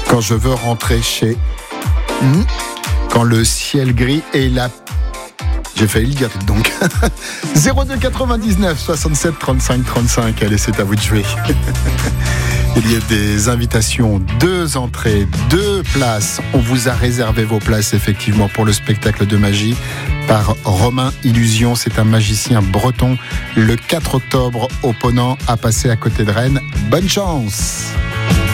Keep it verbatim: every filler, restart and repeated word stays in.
Quand je veux rentrer chez... Hmm, quand le ciel gris et la... J'ai failli le dire donc. zéro deux quatre-vingt-dix-neuf soixante-sept trente-cinq trente-cinq. Allez, c'est à vous de jouer. Il y a des invitations, deux entrées, deux places. On vous a réservé vos places effectivement pour le spectacle de magie par Romain Illusion. C'est un magicien breton. Le quatre octobre au Ponant, à passer à côté de Rennes. Bonne chance!